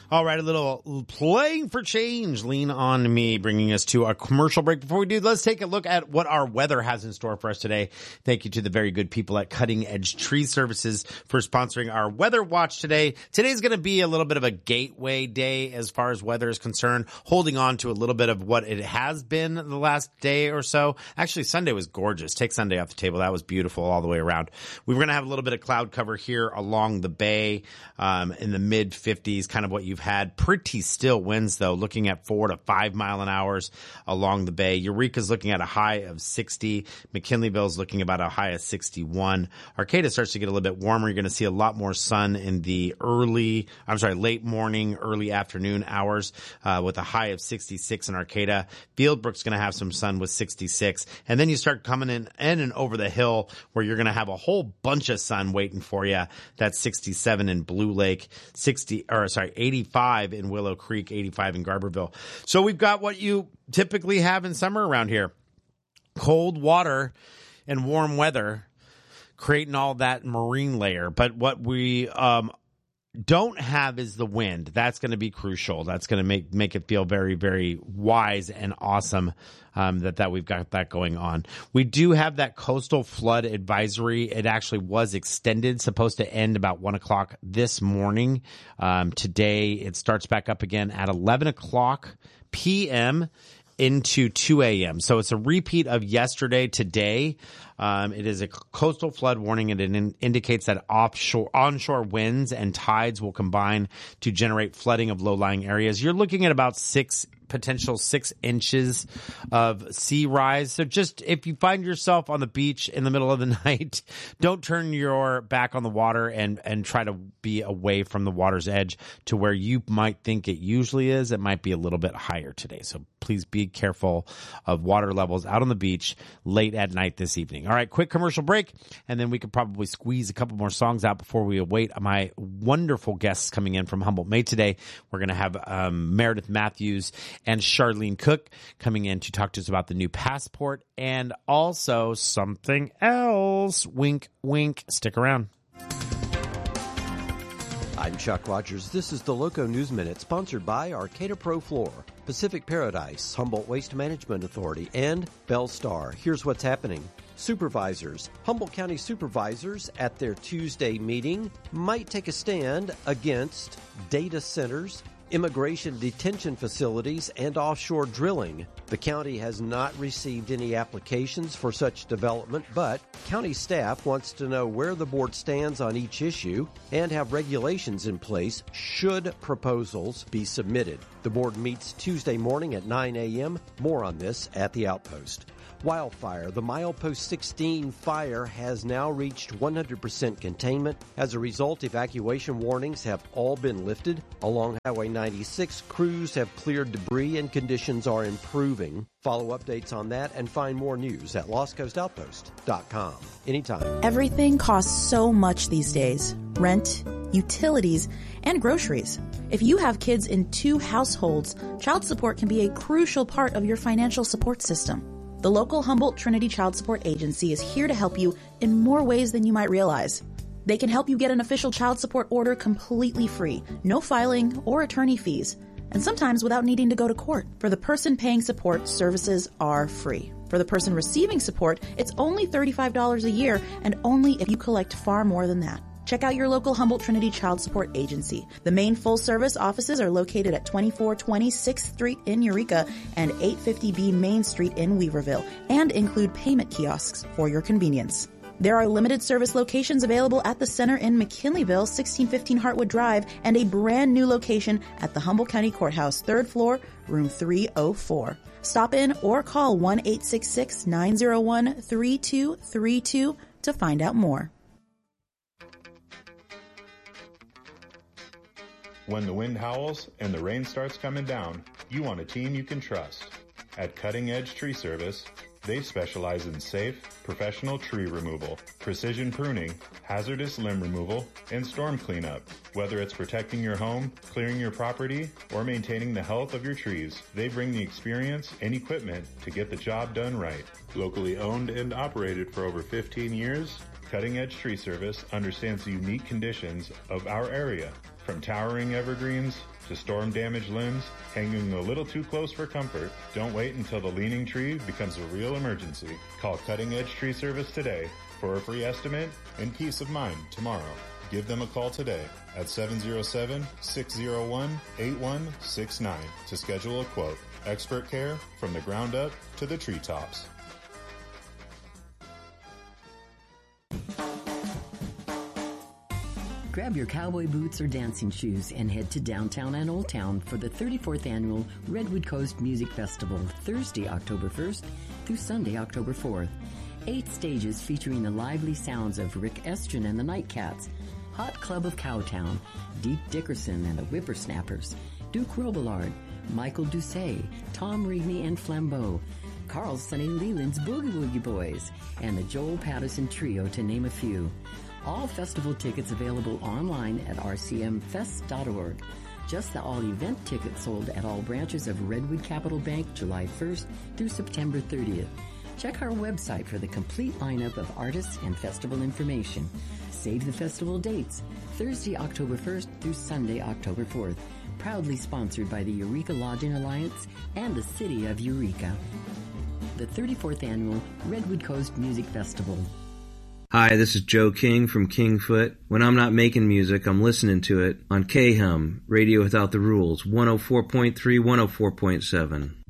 All right, a little playing for change. Lean on me, bringing us to our commercial break. Before we do, let's take a look at what our weather has in store for us today. Thank you to the very good people at Cutting Edge Tree Services for sponsoring our weather watch today. Today's going to be a little bit of a gateway day as far as weather is concerned, holding on to a little bit of what it has been the last day or so. Actually, Sunday was gorgeous. Take Sunday off the table. That was beautiful all the way around. We were going to have a little bit of cloud cover here along the bay, in the mid 50s, kind of what you've had. Pretty still winds though, looking at 4 to 5 mile an hour along the bay. Eureka's looking at a high of 60. McKinleyville's looking about a high of 61. Arcata starts to get a little bit warmer. You're going to see a lot more sun in the late morning, early afternoon hours, with a high of 66 in Arcata. Fieldbrook's going to have some sun with 66. And then you start coming in and over the hill where you're going to have a whole bunch of sun waiting for you. That's 67 in Blue Lake, 85 in Willow Creek, 85 in Garberville. So we've got what you typically have in summer around here. Cold water and warm weather creating all that marine layer. But what we don't have is the wind. That's going to be crucial. That's going to make it feel very, very wise and awesome that we've got that going on. We do have that coastal flood advisory. It actually was extended, supposed to end about 1 o'clock this morning. Today it starts back up again at 11 o'clock p.m. into 2 a.m. So it's a repeat of yesterday today. It is a coastal flood warning, and it indicates that onshore winds and tides will combine to generate flooding of low-lying areas. You're looking at about 6 inches of sea rise. So just if you find yourself on the beach in the middle of the night, don't turn your back on the water and try to be away from the water's edge to where you might think it usually is. It might be a little bit higher today. So please be careful of water levels out on the beach late at night this evening. All right, quick commercial break, and then we could probably squeeze a couple more songs out before we await my wonderful guests coming in from Humboldt May today. We're going to have Meredith Matthews and Charlene Cook coming in to talk to us about the new passport and also something else. Wink, wink. Stick around. I'm Chuck Rogers. This is the Loco News Minute, sponsored by Arcata Pro Floor, Pacific Paradise, Humboldt Waste Management Authority, and Bellstar. Here's what's happening. Supervisors. Humboldt County supervisors at their Tuesday meeting might take a stand against data centers, immigration detention facilities, and offshore drilling. The county has not received any applications for such development, but county staff wants to know where the board stands on each issue and have regulations in place should proposals be submitted. The board meets Tuesday morning at 9 a.m. More on this at the Outpost. Wildfire. The Milepost 16 fire has now reached 100% containment. As a result, evacuation warnings have all been lifted. Along Highway 96, crews have cleared debris and conditions are improving. Follow updates on that and find more news at LostCoastOutpost.com. Anytime. Everything costs so much these days. Rent, utilities, and groceries. If you have kids in 2 households, child support can be a crucial part of your financial support system. The local Humboldt Trinity Child Support Agency is here to help you in more ways than you might realize. They can help you get an official child support order completely free, no filing or attorney fees, and sometimes without needing to go to court. For the person paying support, services are free. For the person receiving support, it's only $35 a year and only if you collect far more than that. Check out your local Humboldt Trinity Child Support Agency. The main full-service offices are located at 2420 6th Street in Eureka and 850B Main Street in Weaverville and include payment kiosks for your convenience. There are limited service locations available at the center in McKinleyville, 1615 Hartwood Drive, and a brand new location at the Humboldt County Courthouse, 3rd floor, room 304. Stop in or call 1-866-901-3232 to find out more. When the wind howls and the rain starts coming down, you want a team you can trust. At Cutting Edge Tree Service, they specialize in safe, professional tree removal, precision pruning, hazardous limb removal, and storm cleanup. Whether it's protecting your home, clearing your property, or maintaining the health of your trees, they bring the experience and equipment to get the job done right. Locally owned and operated for over 15 years, Cutting Edge Tree Service understands the unique conditions of our area. From towering evergreens to storm-damaged limbs, hanging a little too close for comfort, don't wait until the leaning tree becomes a real emergency. Call Cutting Edge Tree Service today for a free estimate and peace of mind tomorrow. Give them a call today at 707-601-8169 to schedule a quote. Expert care from the ground up to the treetops. Grab your cowboy boots or dancing shoes and head to downtown and Old Town for the 34th Annual Redwood Coast Music Festival, Thursday, October 1st through Sunday, October 4th. 8 stages featuring the lively sounds of Rick Estrin and the Nightcats, Hot Club of Cowtown, Deep Dickerson and the Whippersnappers, Duke Robillard, Michael Doucet, Tom Rigney and Flambeau, Carl Sonny Leland's Boogie Woogie Boys, and the Joel Patterson Trio, to name a few. All festival tickets available online at rcmfest.org. Just the all-event tickets sold at all branches of Redwood Capital Bank July 1st through September 30th. Check our website for the complete lineup of artists and festival information. Save the festival dates, Thursday, October 1st through Sunday, October 4th. Proudly sponsored by the Eureka Lodging Alliance and the City of Eureka. The 34th Annual Redwood Coast Music Festival. Hi, this is Joe King from Kingfoot. When I'm not making music, I'm listening to it on KHUM, Radio Without the Rules, 104.3, 104.7.